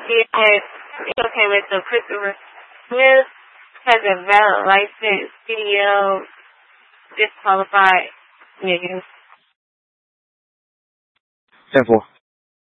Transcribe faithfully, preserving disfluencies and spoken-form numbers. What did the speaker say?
Yes, it's okay with the Christopher Smith has a valid license, C D L, disqualified niggas. Simple.